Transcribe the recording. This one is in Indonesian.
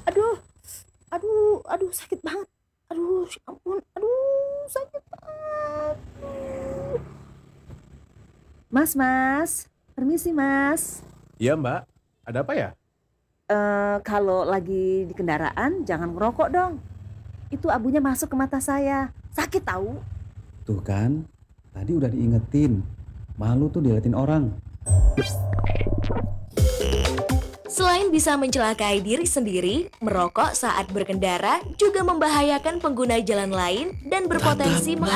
Aduh, aduh sakit banget. Aduh, ya ampun. Aduh, sakit banget. Mas. Permisi, Mas. Iya Mbak, ada apa ya? Kalau lagi di kendaraan jangan ngerokok dong. Itu abunya masuk ke mata saya. Sakit tahu. Tuh kan, tadi udah diingetin. Malu tuh diliatin orang. Selain bisa mencelakai diri sendiri, merokok saat berkendara juga membahayakan pengguna jalan lain dan berpotensi mengakibatkan